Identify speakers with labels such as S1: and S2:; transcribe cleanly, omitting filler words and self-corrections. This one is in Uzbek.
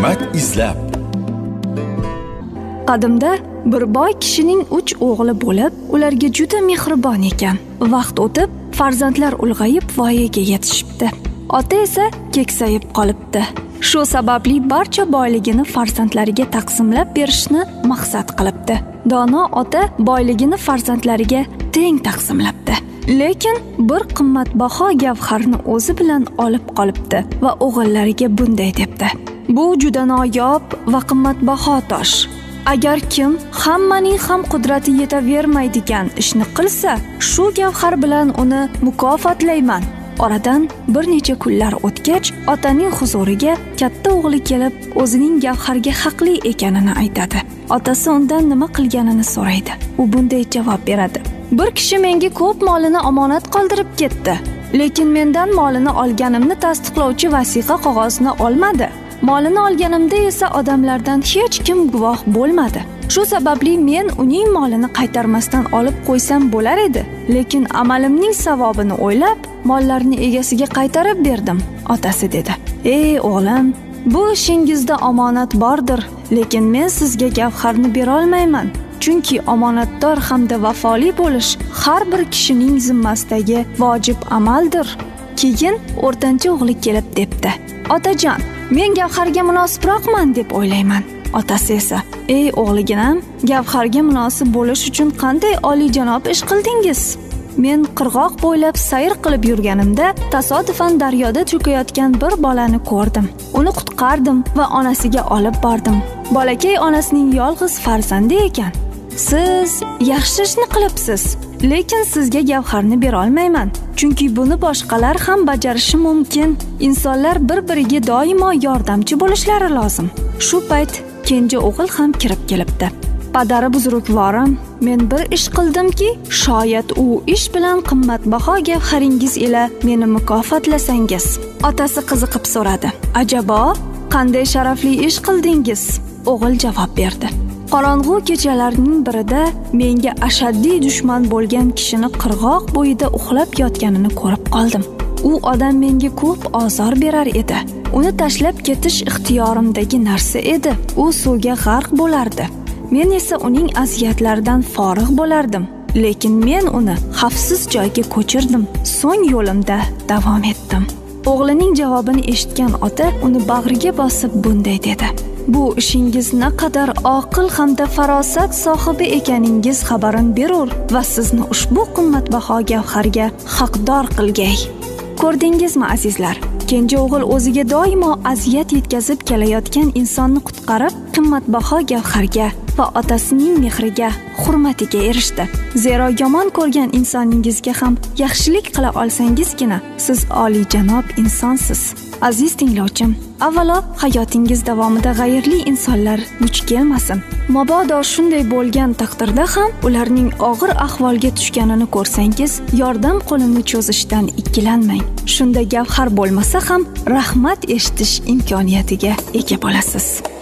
S1: hikmat izlab.
S2: Qadimda bir boy kishining 3 o'g'li bo'lib, ularga juda mehribon ekan. Vaqt o'tib, farzandlar ulg'ayib voyaga yetishibdi. Ota esa keksayib qolibdi. Shu sababli barcha boyligini farzandlariga taqsimlab berishni maqsad qilibdi. Dono ota boyligini farzandlariga teng taqsimlabdi. Lekin bir qimmatbaho gavharni o'zi bilan olib qolibdi va o'g'illariga bunday debdi: "Bu juda noyob va qimmatbaho tosh. Agar kim hammaning ham qudrati yetavermaydigan ishni qilsa, shu gavhar bilan uni mukofotlayman." Oradan bir necha kunlar o'tgach, otaning huzuriga katta o'g'li kelib, o'zining gavharga haqli ekanini aytadi. Otasi undan nima qilganini so'raydi. U bunday javob beradi: "Bir kishi menga ko'p molini omonat qoldirib ketdi, lekin mendan molini olganimni tasdiqlovchi vasiqa qog'ozni olmadi. Molini olganimda esa odamlardan hech kim guvoh bo'lmadi. Shu sababli men uning molini qaytarmasdan olib qo'ysam bo'lar edi, lekin amalimning savobini o'ylab, mollarni egasiga qaytarib berdim", otasi dedi. "Ey o'g'lim, bu ishingizda omonat bordir, lekin men sizga gavharni bera olmayman. Chunki omonatdor hamda vafoli bo'lish har bir kishining zimmasidagi vojib amaldir." Keyin o'rtancha o'g'li kelib debdi: "Otajon, men gavharga munosibroqman deb o'ylayman." Otasi esa: "Ey o'g'liginam, gavharga munosib bo'lish uchun qanday oliyjanob ish qildingiz? Men qirg'oq bo'ylab sayr qilib yurganimda tasodifan daryoda cho'kayotgan bir bolani ko'rdim. Uni qutqardim va onasiga olib bordim. Bolakay onasining yolg'iz farzandi ekan. Siz yaxshi ishni qilibsiz, lekin sizga gavharni bera olmayman. Chunki buni boshqalar ham bajarishi mumkin. Insonlar bir-biriga doimo yordamchi bo'lishlari lozim." Shu payt kenja o'g'il ham kirib kelibdi. "Padari buzrukvorim, men bir ish qildimki, shoyat u ish bilan qimmatbaho gavharingiz ila meni mukofotlasangiz." Otasi qiziqib so'radi: "Ajabo, qanday sharafli ish qildingiz?" O'g'il javob berdi: "Qorong'u kechalarning birida menga ashaddiy dushman bo'lgan kishini qirg'oq bo'yida uxlab yotganini ko'rib qoldim. U odam menga ko'p ozor berar edi. Uni tashlab ketish ixtiyorimdagi narsa edi. U suvga g'arq bo'lardi. Men esa uning aziyatlaridan forig' bo'lardim. Lekin men uni xavfsiz joyga ko'chirdim. So'ng yo'limda davom etdim." O'g'lining javobini eshitgan ota uni bag'riga bosib bunday dedi: "Bu ishingiz naqadar oqil hamda farosat sohibi ekaningiz xabarin berur va sizni ushbu qimmatbaho gavharga haqdor qilgay." Ko'rdingizmi azizlar? Kenja o'g'il o'ziga doimo aziyat yetkazib kelayotgan insonni qutqarib, qimmatbaho gavharga va otasining mehriga, hurmatiga erishdi. Zero yomon ko'rgan insoningizga ham yaxshilik qila olsangizgina siz oliyjanob insonsiz. Aziz tinglovchim, avvalo hayotingiz davomida g'ayrli insonlar duch kelmasin. Mabodo shunday bo'lgan taqdirda ham ularning og'ir ahvolga tushganini ko'rsangiz, yordam qo'lini cho'zishdan ikkilanmang. Shunda gavhar bo'lmasa ham rahmat eshitish imkoniyatiga ega bo'lasiz.